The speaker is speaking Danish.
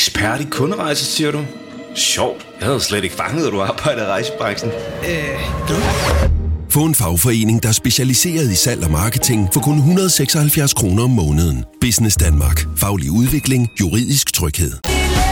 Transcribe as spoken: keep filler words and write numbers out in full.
Ekspert i kunderejser, siger du? Sjovt. Jeg havde slet ikke fanget, at du arbejder i rejsebranchen. Øh, du? Få en fagforening, der er specialiseret i salg og marketing for kun et hundrede og seksoghalvfjerds kroner om måneden. Business Danmark. Faglig udvikling. Juridisk tryghed.